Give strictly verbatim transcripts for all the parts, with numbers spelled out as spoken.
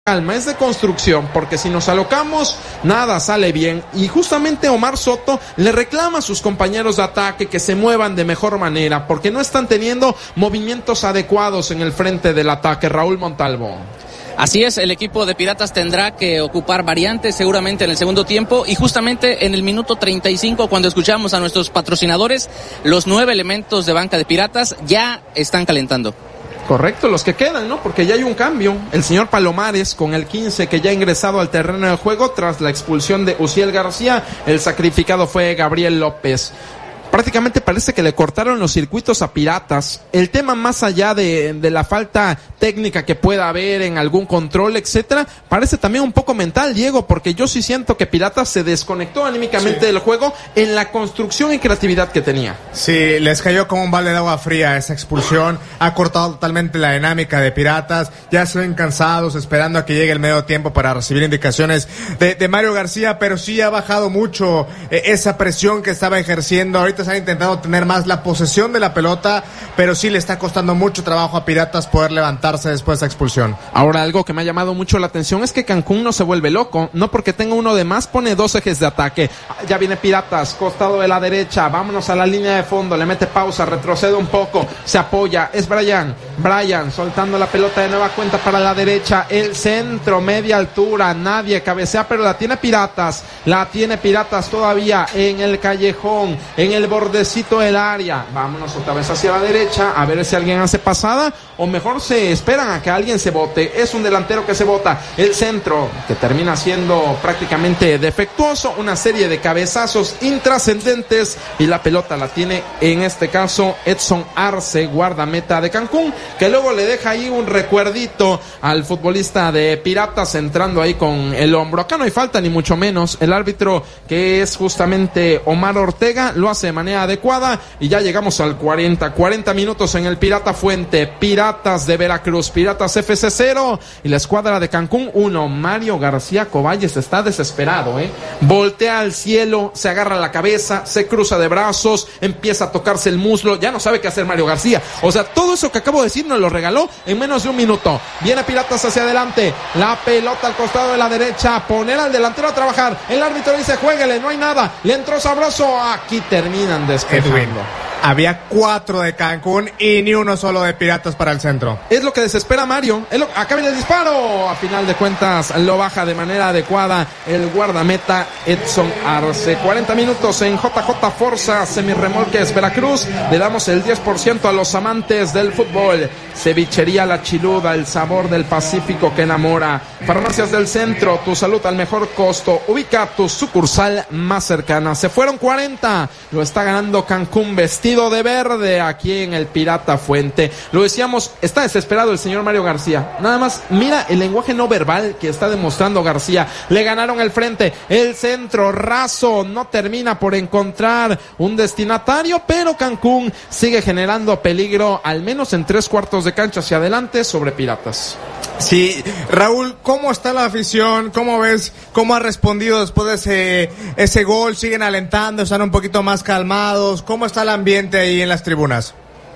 calma, es de construcción, porque si nos alocamos, nada sale bien. Y justamente Omar Soto le reclama a sus compañeros de ataque que se muevan de mejor manera, porque no están teniendo movimientos adecuados en el frente del ataque. Raúl Montalvo. Así es, el equipo de Piratas tendrá que ocupar variantes seguramente en el segundo tiempo, y justamente en el minuto treinta y cinco, cuando escuchamos a nuestros patrocinadores, los nueve elementos de banca de Piratas ya están calentando. Correcto, los que quedan, ¿no? Porque ya hay un cambio. El señor Palomares con el quince, que ya ha ingresado al terreno de juego tras la expulsión de Uziel García. El sacrificado fue Gabriel López. Prácticamente parece que le cortaron los circuitos a Piratas. El tema, más allá de, de la falta técnica que pueda haber en algún control, etcétera, parece también un poco mental, Diego, porque yo sí siento que Piratas se desconectó anímicamente sí. del juego en la construcción y creatividad que tenía. Sí, les cayó como un balde de agua fría esa expulsión. Ha cortado totalmente la dinámica de Piratas. Ya se ven cansados esperando a que llegue el medio tiempo para recibir indicaciones de, de Mario García, pero sí ha bajado mucho eh, esa presión que estaba ejerciendo. Ahorita se ha intentado tener más la posesión de la pelota, pero sí le está costando mucho trabajo a Piratas poder levantarse después de esa expulsión. Ahora, algo que me ha llamado mucho la atención es que Cancún no se vuelve loco, no porque tenga uno de más, pone dos ejes de ataque. Ya viene Piratas, costado de la derecha, vámonos a la línea de fondo, le mete pausa, retrocede un poco, se apoya, es Brian, Brian soltando la pelota de nueva cuenta para la derecha, el centro, media altura, nadie cabecea, pero la tiene Piratas, la tiene Piratas todavía en el callejón, en el bordecito del área. Vámonos otra vez hacia la derecha, a ver si alguien hace pasada, o mejor se esperan a que alguien se bote. Es un delantero que se bota. El centro, que termina siendo prácticamente defectuoso, una serie de cabezazos intrascendentes, y la pelota la tiene en este caso Edson Arce, guardameta de Cancún, que luego le deja ahí un recuerdito al futbolista de Piratas, entrando ahí con el hombro. Acá no hay falta ni mucho menos. El árbitro, que es justamente Omar Ortega, lo hace de manera adecuada, y ya llegamos al cuarenta, cuarenta minutos en el Pirata Fuente. Piratas de Veracruz, Piratas F C cero, y la escuadra de Cancún uno. Mario García Coballes está desesperado, ¿eh? Voltea al cielo, se agarra la cabeza, se cruza de brazos, empieza a tocarse el muslo, ya no sabe qué hacer Mario García. O sea, todo eso que acabo de decir nos lo regaló en menos de un minuto. Viene Piratas hacia adelante, la pelota al costado de la derecha, poner al delantero a trabajar. El árbitro dice, juéguele, no hay nada, le entró sabroso. Aquí terminan despejando. Edwin, había cuatro de Cancún y ni uno solo de Piratas para el centro. Es lo que desespera Mario. Es lo, acá viene el disparo. A final de cuentas lo baja de manera adecuada el guardameta Edson Arce. cuarenta minutos en J J Forza Semirremolques Veracruz. Le damos el diez por ciento a los amantes del fútbol. Cevichería La Chiluda, el sabor del Pacífico que enamora. Farmacias del Centro, tu salud al mejor costo. Ubica tu sucursal más cercana. Se fueron cuarenta. Lo está ganando Cancún vestido de verde aquí en el Pirata Fuente. Lo decíamos, está desesperado el señor Mario García. Nada más mira el lenguaje no verbal que está demostrando García. Le ganaron el frente, el centro raso no termina por encontrar un destinatario, pero Cancún sigue generando peligro, al menos en tres cuartos de cancha hacia adelante sobre Piratas. Sí, Raúl, ¿cómo está la afición? ¿Cómo ves? ¿Cómo ha respondido después de ese, ese gol? ¿Siguen alentando? ¿Están un poquito más calmados? ¿Cómo está el ambiente ahí en las tribunas?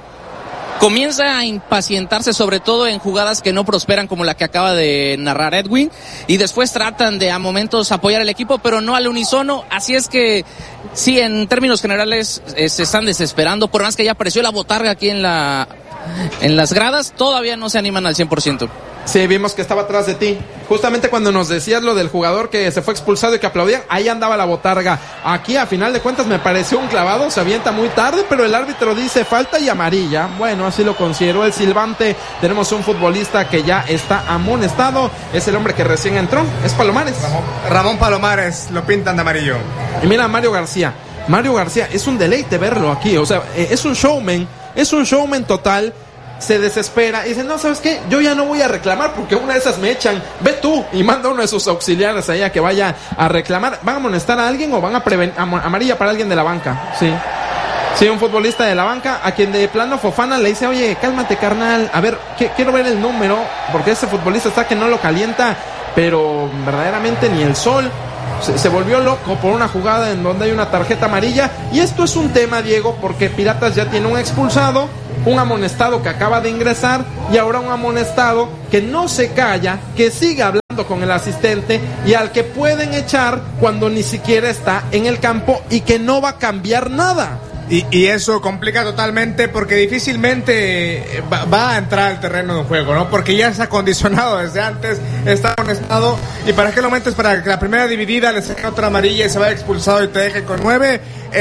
Comienza a impacientarse, sobre todo en jugadas que no prosperan, como la que acaba de narrar Edwin, y después tratan de a momentos apoyar al equipo, pero no al unísono. Así es que sí, en términos generales eh, se están desesperando, por más que ya apareció la botarga aquí en la en las gradas, todavía no se animan al cien por ciento. Sí, vimos que estaba atrás de ti. Justamente cuando nos decías lo del jugador que se fue expulsado y que aplaudían, ahí andaba la botarga. Aquí, a final de cuentas, me pareció un clavado, se avienta muy tarde, pero el árbitro dice falta y amarilla. Bueno, así lo consideró el silbante. Tenemos un futbolista que ya está amonestado. Es el hombre que recién entró, es Palomares. Ramón, Ramón Palomares, lo pintan de amarillo. Y mira, Mario García. Mario García, es un deleite verlo aquí. O sea, es un showman, es un showman total. Se desespera y dice, no, ¿sabes qué? Yo ya no voy a reclamar porque una de esas me echan. Ve tú, y manda uno de sus auxiliares allá que vaya a reclamar. ¿Van a amonestar a alguien o van a prevenir amarilla para alguien de la banca? Sí. Sí, un futbolista de la banca a quien de plano Fofana le dice, oye, cálmate, carnal. A ver, que, quiero ver el número, porque ese futbolista está que no lo calienta, pero verdaderamente ni el sol. Se, se volvió loco por una jugada en donde hay una tarjeta amarilla. Y esto es un tema, Diego, porque Piratas ya tiene un expulsado, un amonestado que acaba de ingresar, y ahora un amonestado que no se calla, que sigue hablando. con el asistente y al que pueden echar cuando ni siquiera está en el campo y que no va a cambiar nada. Y, y eso complica totalmente porque difícilmente va, va a entrar al terreno de juego, ¿no? Porque ya está acondicionado desde antes, está amonestado, y para aquel momento es para que la primera dividida le saque otra amarilla y se vaya expulsado y te deje con nueve.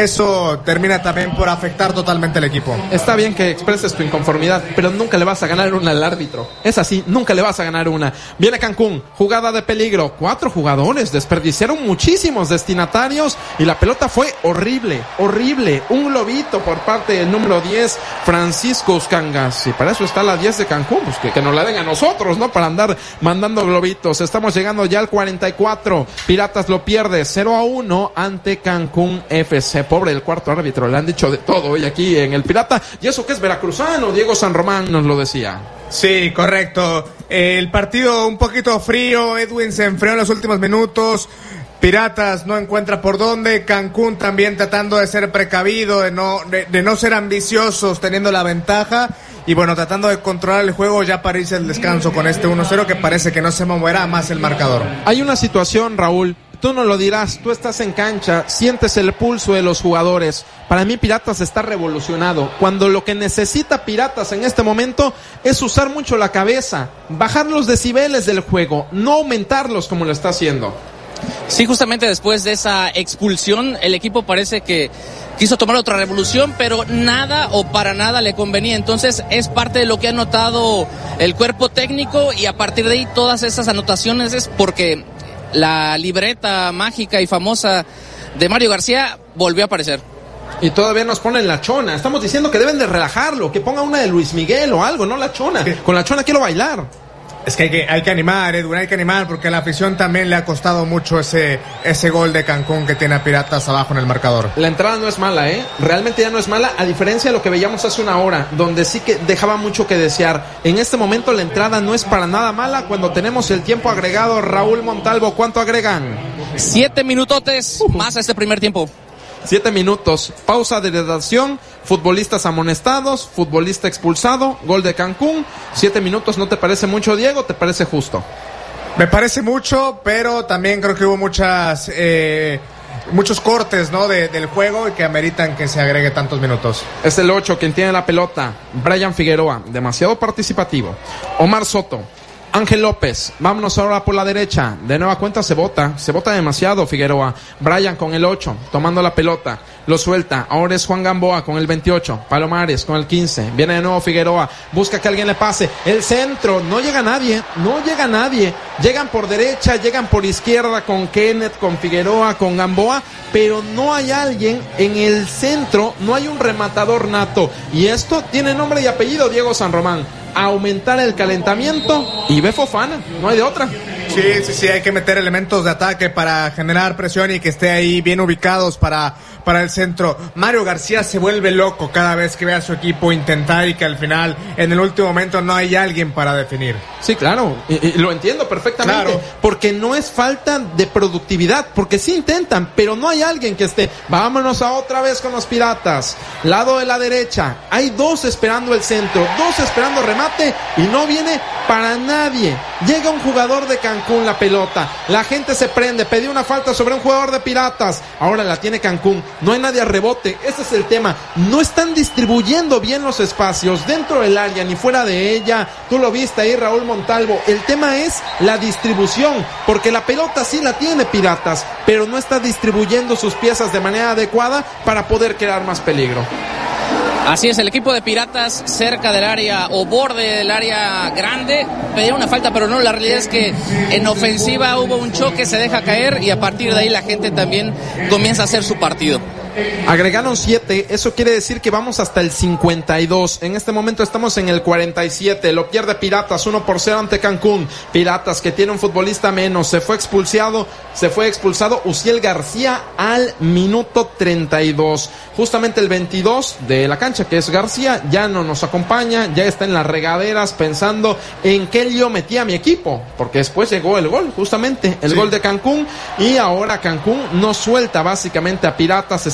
Eso termina también por afectar totalmente al equipo. Está bien que expreses tu inconformidad, pero nunca le vas a ganar una al árbitro. Es así, nunca le vas a ganar una. Viene Cancún, jugada de peligro. Cuatro jugadores desperdiciaron muchísimos destinatarios y la pelota fue horrible, horrible. Un globito por parte del número diez, Francisco Uscangas. Y para eso está la diez de Cancún, pues que, que nos la den a nosotros, ¿no? Para andar mandando globitos. Estamos llegando ya al cuarenta y cuatro. Piratas lo pierde cero a uno ante Cancún F C. Pobre el cuarto árbitro, le han dicho de todo hoy aquí en el Pirata, y eso que es veracruzano, Diego San Román nos lo decía. Sí, correcto. El partido un poquito frío, Edwin se enfrió en los últimos minutos, Piratas no encuentra por dónde, Cancún también tratando de ser precavido, de no, de, de no ser ambiciosos, teniendo la ventaja, y bueno, tratando de controlar el juego ya para irse al descanso con este uno cero que parece que no se moverá más el marcador. Hay una situación, Raúl, tú no lo dirás, tú estás en cancha, sientes el pulso de los jugadores. Para mí Piratas está revolucionado, cuando lo que necesita Piratas en este momento es usar mucho la cabeza, bajar los decibeles del juego, no aumentarlos como lo está haciendo. Sí, justamente después de esa expulsión, el equipo parece que quiso tomar otra revolución, pero nada o para nada le convenía. Entonces es parte de lo que ha notado el cuerpo técnico, y a partir de ahí todas esas anotaciones es porque la libreta mágica y famosa de Mario García volvió a aparecer. Y todavía nos ponen la chona. Estamos diciendo que deben de relajarlo, que ponga una de Luis Miguel o algo, no la chona. Con la chona quiero bailar. Es que hay que, hay que animar, Edwin, hay que animar, porque a la afición también le ha costado mucho ese, ese gol de Cancún que tiene a Piratas abajo en el marcador. La entrada no es mala, ¿eh? Realmente ya no es mala, a diferencia de lo que veíamos hace una hora, donde sí que dejaba mucho que desear. En este momento la entrada no es para nada mala cuando tenemos el tiempo agregado. Raúl Montalvo, ¿cuánto agregan? Siete minutotes uh-huh. más a este primer tiempo. Siete minutos, pausa de redacción, futbolistas amonestados, futbolista expulsado, gol de Cancún. Siete minutos, ¿no te parece mucho, Diego? ¿Te parece justo? Me parece mucho, pero también creo que hubo muchas eh, muchos cortes, ¿no? De, del juego y que ameritan que se agregue tantos minutos. Es el ocho quien tiene la pelota, Brian Figueroa, demasiado participativo. Omar Soto, Ángel López, vámonos ahora por la derecha, de nueva cuenta se bota, se bota demasiado Figueroa. Brian con el ocho, tomando la pelota, lo suelta, ahora es Juan Gamboa con el veintiocho, Palomares con el quince, viene de nuevo Figueroa, busca que alguien le pase, el centro, no llega nadie, no llega nadie, llegan por derecha, llegan por izquierda con Kenneth, con Figueroa, con Gamboa, pero no hay alguien en el centro, no hay un rematador nato, y esto tiene nombre y apellido, Diego San Román. Aumentar el calentamiento y ve Fofana, no hay de otra. Sí, sí, sí, hay que meter elementos de ataque para generar presión y que esté ahí bien ubicados para, para el centro. Mario García se vuelve loco cada vez que ve a su equipo intentar y que al final, en el último momento, no hay alguien para definir. Sí, claro, y, y lo entiendo perfectamente, claro. Porque no es falta de productividad, porque sí intentan, pero no hay alguien que esté. Vámonos a otra vez con los Piratas, lado de la derecha, hay dos esperando el centro, dos esperando remate y no viene para nadie. Llega un jugador de Cancún la pelota, la gente se prende, pedí una falta sobre un jugador de Piratas, ahora la tiene Cancún, no hay nadie a rebote, ese es el tema, no están distribuyendo bien los espacios dentro del área ni fuera de ella, tú lo viste ahí Raúl Montalvo, el tema es la distribución, porque la pelota sí la tiene Piratas, pero no está distribuyendo sus piezas de manera adecuada para poder crear más peligro. Así es, el equipo de Piratas cerca del área o borde del área grande pedía una falta, pero no, la realidad es que en ofensiva hubo un choque, se deja caer y a partir de ahí la gente también comienza a hacer su partido. Agregaron siete, eso quiere decir que vamos hasta el cincuenta y dos. En este momento estamos en el cuarenta y siete. Lo pierde Piratas, uno por cero ante Cancún. Piratas que tiene un futbolista menos. Se fue expulsado, se fue expulsado Uciel García al minuto treinta y dos. Justamente el veintidós de la cancha, que es García, ya no nos acompaña, ya está en las regaderas pensando en qué lío metía mi equipo. Porque después llegó el gol, justamente, el sí. gol de Cancún. Y ahora Cancún no suelta básicamente a Piratas. Está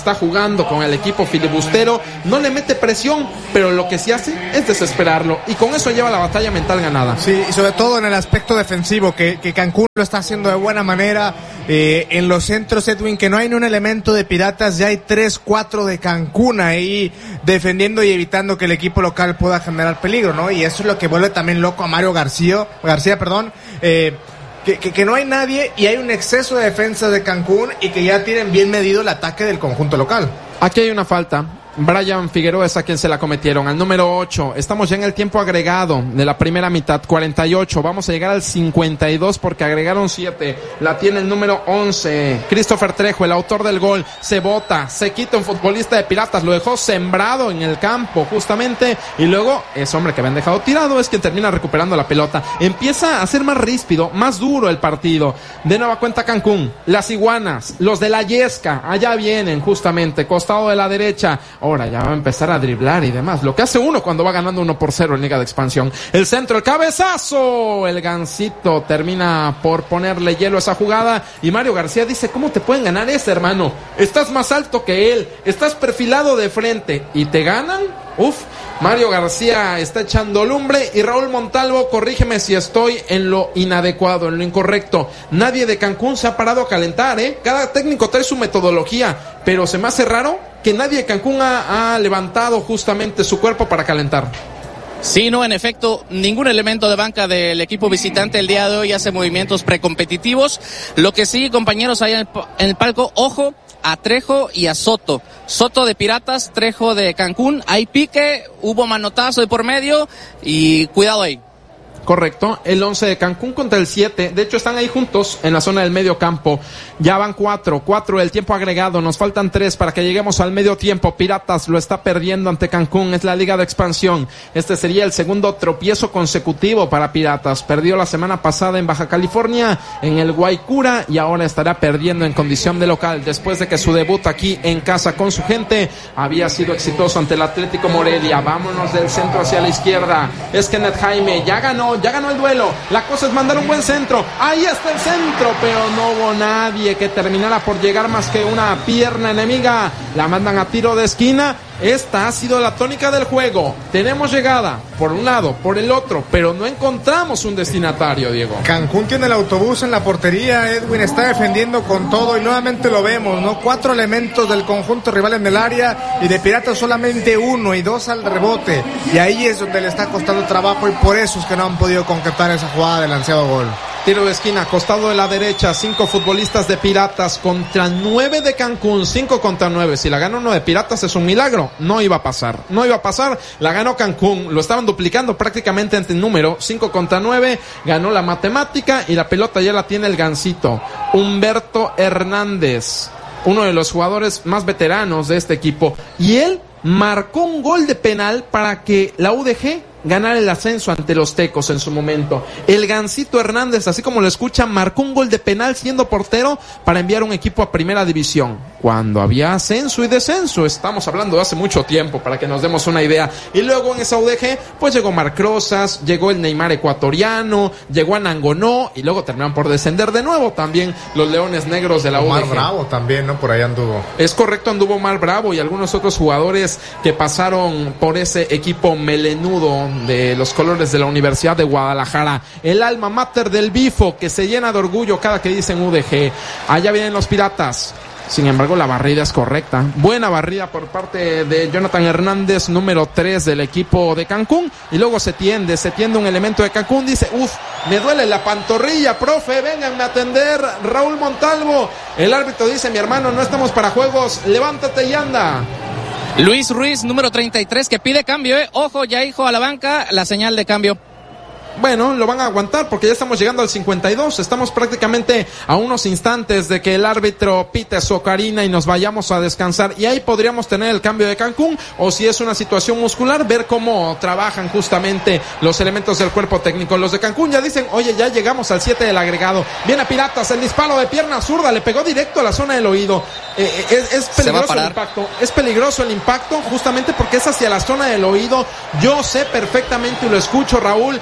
está jugando con el equipo filibustero, no le mete presión, pero lo que sí hace es desesperarlo, y con eso lleva la batalla mental ganada. Sí, y sobre todo en el aspecto defensivo, que, que Cancún lo está haciendo de buena manera, eh, en los centros, Edwin, que no hay ni un elemento de Piratas, ya hay tres, cuatro de Cancún ahí defendiendo y evitando que el equipo local pueda generar peligro, ¿no? Y eso es lo que vuelve también loco a Mario García, García, perdón, eh, Que, que, que no hay nadie y hay un exceso de defensa de Cancún y que ya tienen bien medido el ataque del conjunto local. Aquí hay una falta. Brian Figueroa es a quien se la cometieron, al número ocho. Estamos ya en el tiempo agregado de la primera mitad, cuarenta y ocho. Vamos a llegar al cincuenta y dos porque agregaron siete. La tiene el número once. Christopher Trejo, el autor del gol, se bota, se quita un futbolista de Piratas, lo dejó sembrado en el campo justamente, y luego ese hombre que habían dejado tirado es quien termina recuperando la pelota. Empieza a ser más ríspido, más duro el partido. De nueva cuenta Cancún, las iguanas, los de la Yesca, allá vienen justamente, costado de la derecha. Ahora ya va a empezar a driblar y demás. Lo que hace uno cuando va ganando uno por cero en Liga de Expansión. El centro, el cabezazo. El Gansito termina por ponerle hielo a esa jugada. Y Mario García dice, ¿cómo te pueden ganar ese, hermano? Estás más alto que él. Estás perfilado de frente. ¿Y te ganan? Uf. Mario García está echando lumbre. Y Raúl Montalvo, corrígeme si estoy en lo inadecuado, en lo incorrecto. Nadie de Cancún se ha parado a calentar, ¿eh? Cada técnico trae su metodología. Pero se me hace raro que nadie de Cancún ha, ha levantado justamente su cuerpo para calentar. Sí, no, en efecto, ningún elemento de banca del equipo visitante el día de hoy hace movimientos precompetitivos. Lo que sí, compañeros, ahí en el, en el palco, ojo a Trejo y a Soto. Soto de Piratas, Trejo de Cancún. Hay pique, hubo manotazo de por medio y cuidado ahí. Correcto, el once de Cancún contra el siete, de hecho están ahí juntos en la zona del medio campo, ya van cuatro, cuatro del tiempo agregado, nos faltan tres para que lleguemos al medio tiempo. Piratas lo está perdiendo ante Cancún, es la Liga de Expansión, este sería el segundo tropiezo consecutivo para Piratas, perdió la semana pasada en Baja California, en el Guaycura, y ahora estará perdiendo en condición de local, después de que su debut aquí en casa con su gente había sido exitoso ante el Atlético Morelia. Vámonos del centro hacia la izquierda, es Kenneth Jaime, ya ganó, ya ganó el duelo, la cosa es mandar un buen centro, ahí está el centro, pero no hubo nadie que terminara por llegar más que una pierna enemiga, la mandan a tiro de esquina. Esta ha sido la tónica del juego, tenemos llegada por un lado, por el otro, pero no encontramos un destinatario, Diego. Cancún tiene el autobús en la portería, Edwin está defendiendo con todo y nuevamente lo vemos, ¿no? Cuatro elementos del conjunto rival en el área y de Piratas solamente uno y dos al rebote, y ahí es donde le está costando trabajo y por eso es que no han podido concretar esa jugada del ansiado gol. Tiro de esquina, costado de la derecha, cinco futbolistas de Piratas contra nueve de Cancún, cinco contra nueve. Si la gana uno de Piratas es un milagro, no iba a pasar, no iba a pasar, la ganó Cancún, lo estaban duplicando prácticamente ante el número, cinco contra nueve, ganó la matemática y la pelota ya la tiene el Gansito, Humberto Hernández, uno de los jugadores más veteranos de este equipo, y él marcó un gol de penal para que la U D G ganar el ascenso ante los Tecos en su momento. El Gansito Hernández, así como lo escuchan, marcó un gol de penal siendo portero para enviar un equipo a primera división, cuando había ascenso y descenso, estamos hablando de hace mucho tiempo, para que nos demos una idea. Y luego en esa U D G, pues llegó Marc Rosas, llegó el Neymar ecuatoriano, llegó Anangonó, y luego terminaron por descender de nuevo también los Leones Negros de la Omar U D G. Bravo también, ¿no? Por ahí anduvo. Es correcto, anduvo Omar Bravo y algunos otros jugadores que pasaron por ese equipo melenudo de los colores de la Universidad de Guadalajara, el alma mater del Bifo, que se llena de orgullo cada que dicen U D G. Allá vienen los Piratas. Sin embargo, la barrida es correcta. Buena barrida por parte de Jonathan Hernández, número tres del equipo de Cancún. Y luego se tiende, se tiende un elemento de Cancún. Dice, uff, me duele la pantorrilla, profe, vénganme a atender. Raúl Montalvo. El árbitro dice, mi hermano, no estamos para juegos, levántate y anda. Luis Ruiz, número treinta y tres, que pide cambio, eh. Ojo, ya hijo a la banca, la señal de cambio. Bueno, lo van a aguantar porque ya estamos llegando al cincuenta y dos, estamos prácticamente a unos instantes de que el árbitro pite su ocarina y nos vayamos a descansar, y ahí podríamos tener el cambio de Cancún, o si es una situación muscular, ver cómo trabajan justamente los elementos del cuerpo técnico. Los de Cancún ya dicen, oye, ya llegamos al siete del agregado, viene Piratas, el disparo de pierna zurda, le pegó directo a la zona del oído, eh, es, es peligroso el impacto, es peligroso el impacto justamente porque es hacia la zona del oído. Yo sé perfectamente y lo escucho, Raúl, que la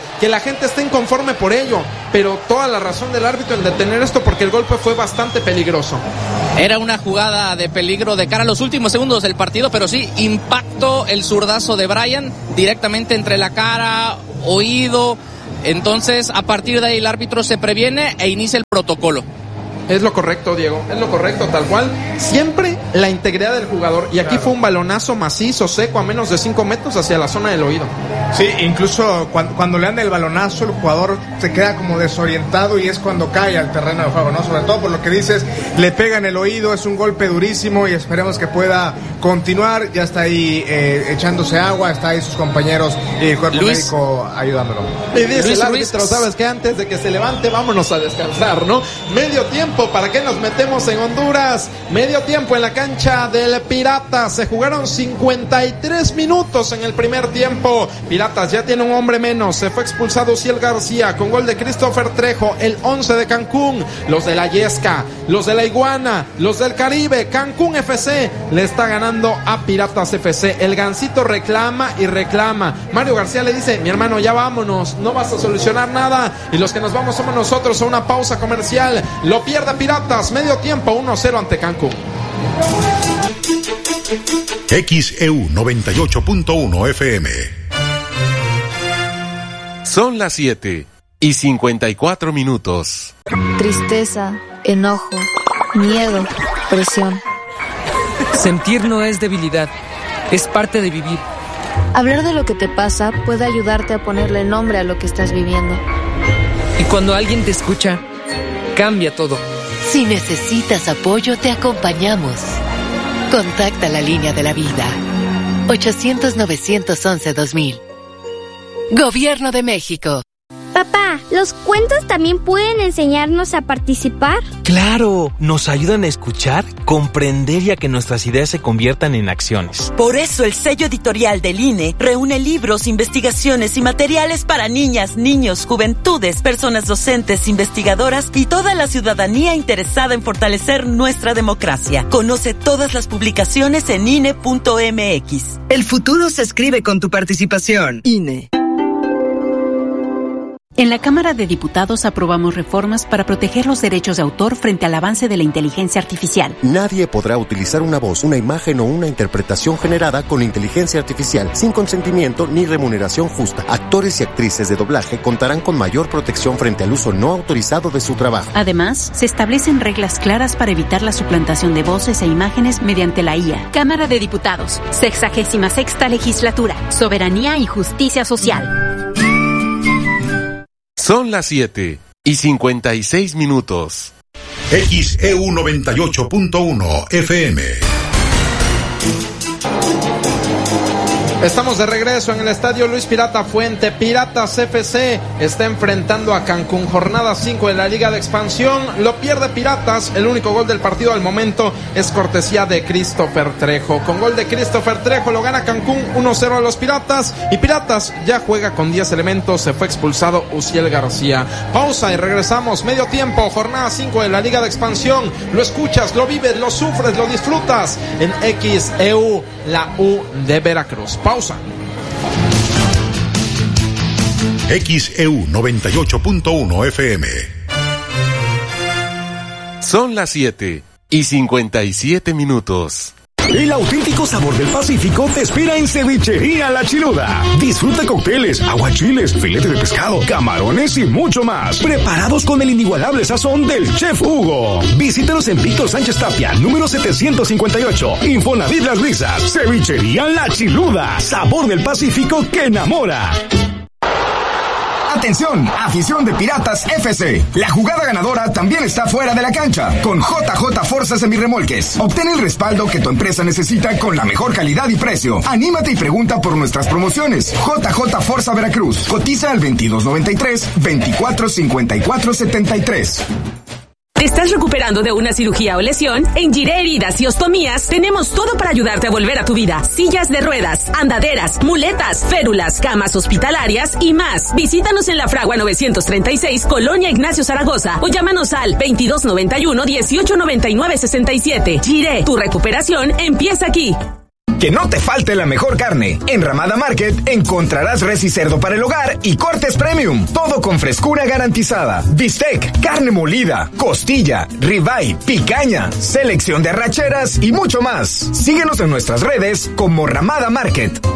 gente está inconforme por ello, pero toda la razón del árbitro en detener esto porque el golpe fue bastante peligroso. Era una jugada de peligro de cara a los últimos segundos del partido, pero sí, impacto el zurdazo de Bryan directamente entre la cara, oído. Entonces, a partir de ahí el árbitro se previene e inicia el protocolo. Es lo correcto, Diego, es lo correcto, tal cual. Siempre la integridad del jugador. Y aquí claro. Fue un balonazo macizo, seco, a menos de cinco metros hacia la zona del oído. Sí, incluso cuando, cuando le dan el balonazo, el jugador se queda como desorientado y es cuando cae al terreno de juego, ¿no? Sobre todo por lo que dices, le pega en el oído, es un golpe durísimo y esperemos que pueda continuar. Ya está ahí eh, echándose agua, está ahí sus compañeros y el cuerpo Luis, médico ayudándolo. Y dice Luis, el árbitro, Luis. ¿Sabes qué? Antes de que se levante, vámonos a descansar, ¿no? Medio tiempo. ¿Para qué nos metemos en Honduras? Medio tiempo en la cancha del Piratas. Se jugaron cincuenta y tres minutos en el primer tiempo. Piratas ya tiene un hombre menos. Se fue expulsado Uciel García con gol de Christopher Trejo, el once de Cancún. Los de la Yesca, los de la Iguana, los del Caribe. Cancún F C le está ganando a Piratas F C. El Gansito reclama y reclama. Mario García le dice: mi hermano, ya vámonos, no vas a solucionar nada. Y los que nos vamos somos nosotros a una pausa comercial. Lo pierde Piratas, medio tiempo, uno cero ante Cancún. X E U noventa y ocho punto uno F M. Son las siete y cincuenta y cuatro minutos. Tristeza, enojo, miedo, presión. Sentir no es debilidad, es parte de vivir. Hablar de lo que te pasa puede ayudarte a ponerle nombre a lo que estás viviendo. Y cuando alguien te escucha, cambia todo. Si necesitas apoyo, te acompañamos. Contacta la línea de la vida. ochocientos, novecientos once, dos mil. Gobierno de México. Papá, ¿los cuentos también pueden enseñarnos a participar? ¡Claro! Nos ayudan a escuchar, comprender y a que nuestras ideas se conviertan en acciones. Por eso el sello editorial del I N E reúne libros, investigaciones y materiales para niñas, niños, juventudes, personas docentes, investigadoras y toda la ciudadanía interesada en fortalecer nuestra democracia. Conoce todas las publicaciones en I N E punto M X. El futuro se escribe con tu participación. I N E. En la Cámara de Diputados aprobamos reformas para proteger los derechos de autor frente al avance de la inteligencia artificial. Nadie podrá utilizar una voz, una imagen o una interpretación generada con inteligencia artificial sin consentimiento ni remuneración justa. Actores y actrices de doblaje contarán con mayor protección frente al uso no autorizado de su trabajo. Además, se establecen reglas claras para evitar la suplantación de voces e imágenes mediante la I A. Cámara de Diputados, sexagésima sexta legislatura, soberanía y justicia social. Son las siete y cincuenta y seis minutos. X E U noventa y ocho punto uno F M. Estamos de regreso en el estadio Luis Pirata Fuente. Piratas F C está enfrentando a Cancún. Jornada cinco de la Liga de Expansión. Lo pierde Piratas. El único gol del partido al momento es cortesía de Christopher Trejo. Con gol de Christopher Trejo lo gana Cancún uno cero a los Piratas. Y Piratas ya juega con diez elementos. Se fue expulsado Uciel García. Pausa y regresamos. Medio tiempo. Jornada cinco de la Liga de Expansión. Lo escuchas, lo vives, lo sufres, lo disfrutas en X E U, la U de Veracruz. Pausa. X E U noventa y ocho punto uno F M. Son las siete y cincuenta y siete minutos. El auténtico sabor del Pacífico te espera en Cevichería La Chiluda. Disfruta cócteles, aguachiles, filete de pescado, camarones y mucho más. Preparados con el inigualable sazón del Chef Hugo. Visítanos en Víctor Sánchez Tapia, número setecientos cincuenta y ocho. Infonavit Las Risas. Cevichería La Chiluda. Sabor del Pacífico que enamora. Atención, afición de Piratas F C. La jugada ganadora también está fuera de la cancha. Con J J Forza Semirremolques. Obtén el respaldo que tu empresa necesita con la mejor calidad y precio. Anímate y pregunta por nuestras promociones. J J Forza Veracruz. Cotiza al veintidós noventa y tres, veinticuatro cincuenta y cuatro setenta y tres. ¿Te estás recuperando de una cirugía o lesión? En Giré Heridas y Ostomías tenemos todo para ayudarte a volver a tu vida. Sillas de ruedas, andaderas, muletas, férulas, camas hospitalarias y más. Visítanos en La Fragua novecientos treinta y seis, Colonia Ignacio Zaragoza, o llámanos al veintidós noventa y uno, dieciocho noventa y nueve sesenta y siete. Giré, tu recuperación empieza aquí. Que no te falte la mejor carne. En Ramada Market encontrarás res y cerdo para el hogar y cortes premium. Todo con frescura garantizada. Bistec, carne molida, costilla, ribeye, picaña, selección de arracheras y mucho más. Síguenos en nuestras redes como Ramada Market.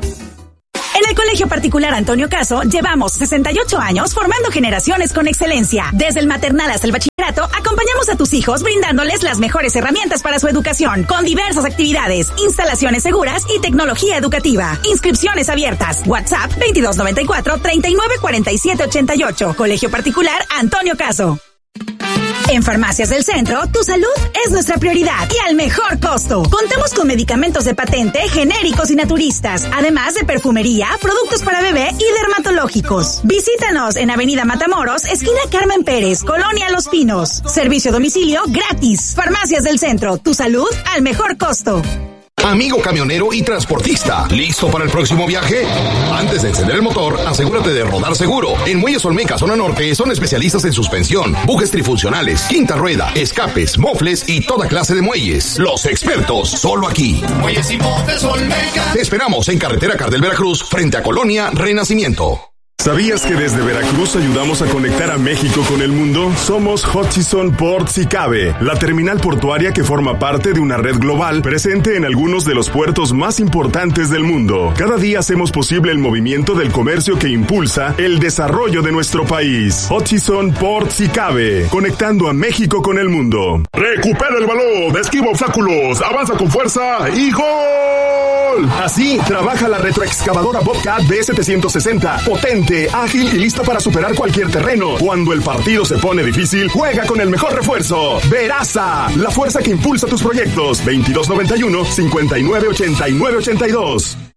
En el Colegio Particular Antonio Caso llevamos sesenta y ocho años formando generaciones con excelencia. Desde el maternal hasta el bachillerato, acompañamos a tus hijos brindándoles las mejores herramientas para su educación, con diversas actividades, instalaciones seguras y tecnología educativa. Inscripciones abiertas. WhatsApp veintidós noventa y cuatro, treinta y nueve cuarenta y siete ochenta y ocho. Colegio Particular Antonio Caso. En Farmacias del Centro, tu salud es nuestra prioridad y al mejor costo. Contamos con medicamentos de patente, genéricos y naturistas, además de perfumería, productos para bebé y dermatológicos. Visítanos en Avenida Matamoros, esquina Carmen Pérez, Colonia Los Pinos. Servicio a domicilio gratis. Farmacias del Centro, tu salud al mejor costo. Amigo camionero y transportista, ¿listo para el próximo viaje? Antes de encender el motor, asegúrate de rodar seguro. En Muelles Olmeca, zona norte, son especialistas en suspensión, bujes trifuncionales, quinta rueda, escapes, mofles y toda clase de muelles. Los expertos, solo aquí. Muelles y Mofles Olmeca. Te esperamos en Carretera Cardel Veracruz, frente a Colonia Renacimiento. ¿Sabías que desde Veracruz ayudamos a conectar a México con el mundo? Somos Hutchison Ports y Cabe, la terminal portuaria que forma parte de una red global presente en algunos de los puertos más importantes del mundo. Cada día hacemos posible el movimiento del comercio que impulsa el desarrollo de nuestro país. Hutchison Ports y Cabe, conectando a México con el mundo. Recupera el balón, esquiva obstáculos, avanza con fuerza y ¡gol! Así trabaja la retroexcavadora Bobcat B setecientos sesenta, potente, ágil y lista para superar cualquier terreno. Cuando el partido se pone difícil, juega con el mejor refuerzo. Veraza, la fuerza que impulsa tus proyectos. veintidós noventa y uno, cincuenta y nueve ochenta y nueve ochenta y dos.